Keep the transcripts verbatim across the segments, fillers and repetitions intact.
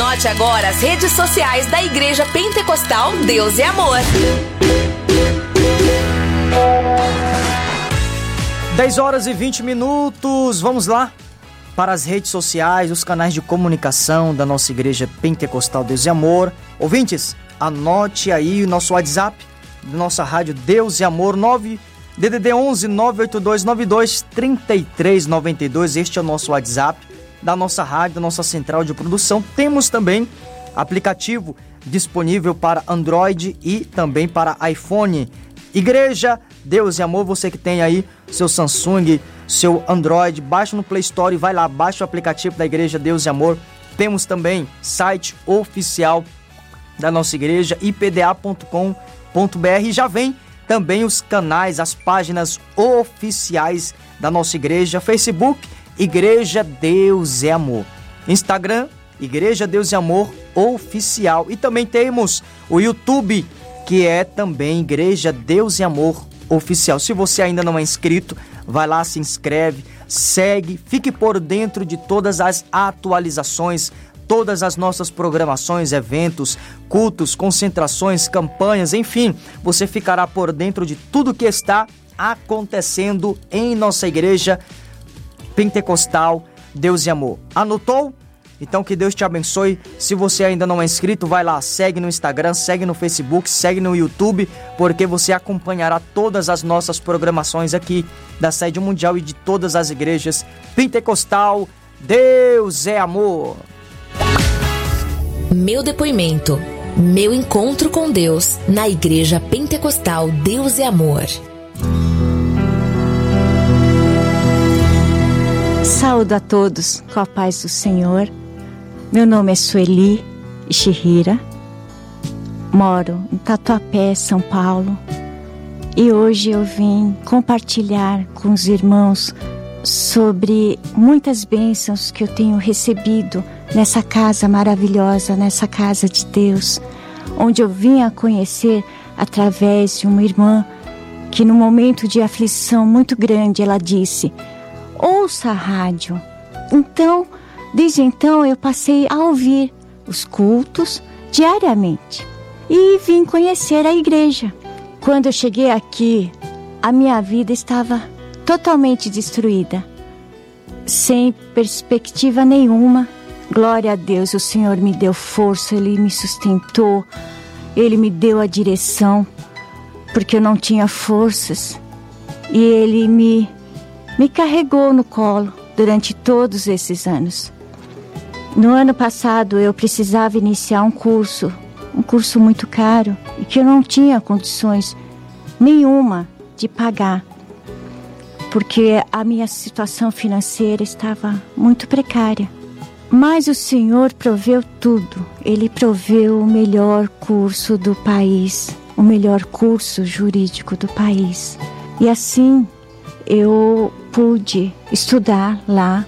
Anote agora as redes sociais da Igreja Pentecostal Deus e Amor. dez horas e vinte minutos, vamos lá para as redes sociais, os canais de comunicação da nossa Igreja Pentecostal Deus e Amor. Ouvintes, anote aí o nosso WhatsApp da nossa rádio Deus e Amor, nove D D D onze nove oito dois nove dois três três nove dois. Este é o nosso WhatsApp da nossa rádio, da nossa central de produção. Temos também aplicativo disponível para Android e também para iPhone. Igreja Deus e Amor, você que tem aí seu Samsung, seu Android, baixa no Play Store e vai lá, baixa o aplicativo da Igreja Deus e Amor. Temos também site oficial da nossa igreja, i p d a ponto com ponto b r. Já vem também os canais, as páginas oficiais da nossa igreja: Facebook, Igreja Deus e Amor, Instagram, Igreja Deus e Amor Oficial, e também temos o YouTube, que é também Igreja Deus e Amor Oficial. Se você ainda não é inscrito, vai lá, se inscreve, segue, fique por dentro de todas as atualizações, todas as nossas programações, eventos, cultos, concentrações, campanhas, enfim, você ficará por dentro de tudo que está acontecendo em nossa Igreja Pentecostal Deus e Amor. Anotou? Então que Deus te abençoe. Se você ainda não é inscrito, vai lá, segue no Instagram, segue no Facebook, segue no YouTube, porque você acompanhará todas as nossas programações aqui da Sede Mundial e de todas as igrejas Pentecostal Deus é Amor. Meu depoimento, meu encontro com Deus na Igreja Pentecostal Deus é Amor. Saúdo a todos com a paz do Senhor. Meu nome é Sueli Ishihira, moro em Tatuapé, São Paulo, e hoje eu vim compartilhar com os irmãos sobre muitas bênçãos que eu tenho recebido nessa casa maravilhosa, nessa casa de Deus, onde eu vim a conhecer através de uma irmã que, num momento de aflição muito grande, ela disse: ouça a rádio. Então, desde então eu passei a ouvir os cultos diariamente e vim conhecer a igreja. Quando eu cheguei aqui, a minha vida estava totalmente destruída, sem perspectiva nenhuma. Glória a Deus, o Senhor me deu força, Ele me sustentou, Ele me deu a direção, porque eu não tinha forças, e Ele me, me carregou no colo durante todos esses anos. No ano passado eu precisava iniciar um curso, um curso muito caro, e que eu não tinha condições nenhuma de pagar, porque a minha situação financeira estava muito precária. Mas o Senhor proveu tudo. Ele proveu o melhor curso do país, o melhor curso jurídico do país. E assim eu pude estudar lá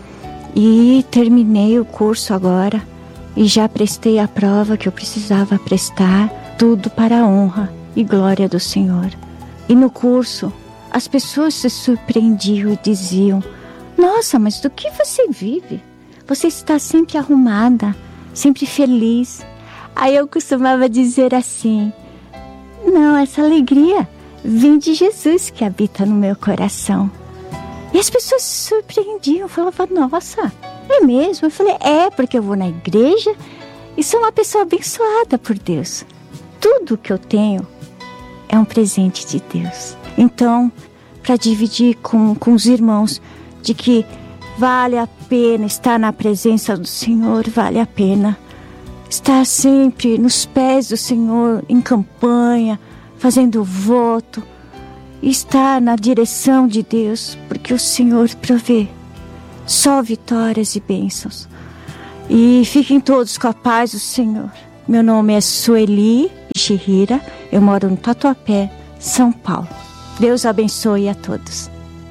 e terminei o curso agora e já prestei a prova que eu precisava prestar, tudo para a honra e glória do Senhor. E no curso as pessoas se surpreendiam e diziam: nossa, mas do que você vive? Você está sempre arrumada, sempre feliz. Aí eu costumava dizer assim: não, essa alegria vem de Jesus que habita no meu coração. E as pessoas se surpreendiam, falavam: nossa, é mesmo? Eu falei: é, porque eu vou na igreja e sou uma pessoa abençoada por Deus. Tudo que eu tenho é um presente de Deus. Então, para dividir com, com os irmãos de que vale a pena estar na presença do Senhor, vale a pena estar sempre nos pés do Senhor, em campanha, fazendo voto, estar na direção de Deus, porque o Senhor provê só vitórias e bênçãos. E fiquem todos com a paz do Senhor. Meu nome é Sueli Ishihira, eu moro no Tatuapé, São Paulo. Deus abençoe a todos.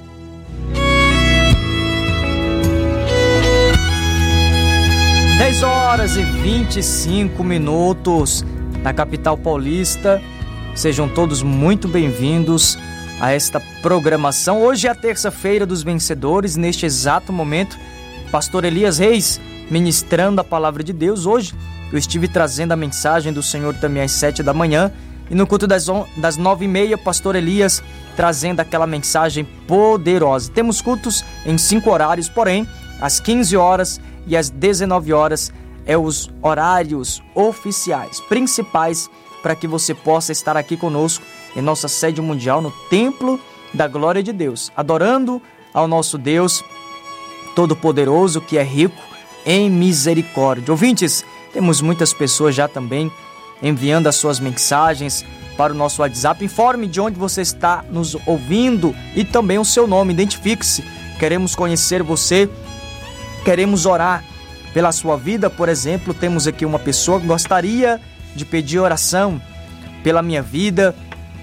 dez horas e vinte e cinco minutos na capital paulista. Sejam todos muito bem-vindos a esta programação. Hoje é a terça-feira dos vencedores. Neste exato momento, Pastor Elias Reis ministrando a palavra de Deus. Hoje eu estive trazendo a mensagem do Senhor também às sete da manhã. E no culto das, on... das nove e meia, pastor Elias trazendo aquela mensagem poderosa. Temos cultos em cinco horários, porém, às quinze horas e às dezenove horas é os horários oficiais, principais, para que você possa estar aqui conosco em nossa sede mundial, no Templo da Glória de Deus, adorando ao nosso Deus Todo-Poderoso, que é rico em misericórdia. Ouvintes, temos muitas pessoas já também enviando as suas mensagens para o nosso WhatsApp. Informe de onde você está nos ouvindo e também o seu nome, identifique-se. Queremos conhecer você, queremos orar pela sua vida. Por exemplo, temos aqui uma pessoa que gostaria de pedir oração pela minha vida,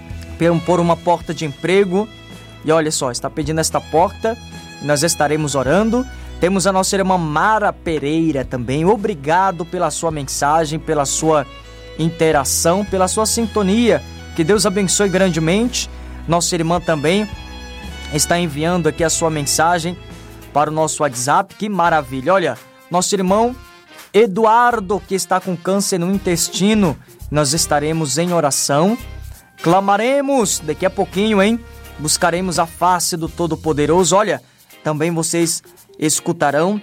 por uma porta de emprego. E olha só, está pedindo esta porta, nós estaremos orando. Temos a nossa irmã Mara Pereira também. Obrigado pela sua mensagem, pela sua interação, pela sua sintonia. Que Deus abençoe grandemente. Nossa irmã também está enviando aqui a sua mensagem para o nosso WhatsApp. Que maravilha! Olha, nosso irmão Eduardo, que está com câncer no intestino, nós estaremos em oração. Clamaremos daqui a pouquinho, hein? Buscaremos a face do Todo-Poderoso. Olha, também vocês escutarão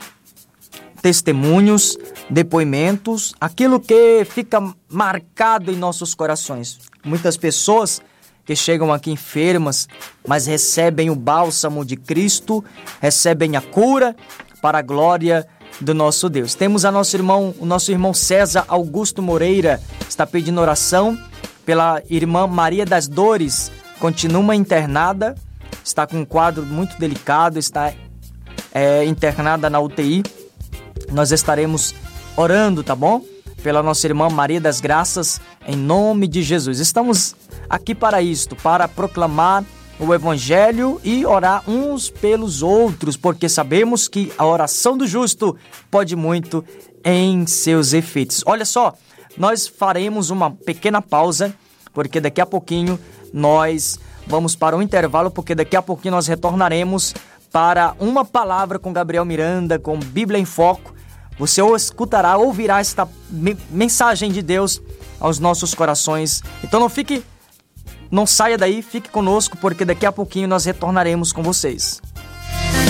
testemunhos, depoimentos, aquilo que fica marcado em nossos corações. Muitas pessoas que chegam aqui enfermas, mas recebem o bálsamo de Cristo, recebem a cura para a glória do nosso Deus. Temos a nosso irmão, o nosso irmão César Augusto Moreira, está pedindo oração pela irmã Maria das Dores, continua internada, está com um quadro muito delicado, está é, internada na U T I. Nós estaremos orando, tá bom? Pela nossa irmã Maria das Graças, em nome de Jesus. Estamos aqui para isto, para proclamar o Evangelho e orar uns pelos outros, porque sabemos que a oração do justo pode muito em seus efeitos. Olha só, nós faremos uma pequena pausa, porque daqui a pouquinho nós vamos para um intervalo, porque daqui a pouquinho nós retornaremos para uma palavra com Gabriel Miranda, com Bíblia em Foco. Você escutará, ouvirá esta mensagem de Deus aos nossos corações. Então não fique, não saia daí, fique conosco, porque daqui a pouquinho nós retornaremos com vocês.